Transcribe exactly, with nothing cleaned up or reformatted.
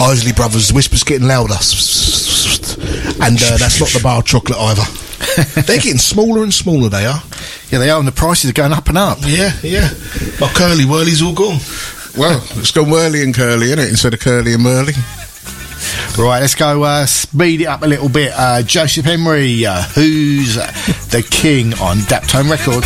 Isley Brothers, whispers getting louder. And uh, that's not the bar chocolate either. They're getting smaller and smaller, they are. Yeah, they are, and the prices are going up and up. Yeah, yeah. My Curly Whirly's all gone. Well, it's gone whirly and curly, isn't it, instead of curly and whirly. Right, let's go uh, speed it up a little bit. Uh, Joseph Emery, uh, Who's the King on Daptone Records.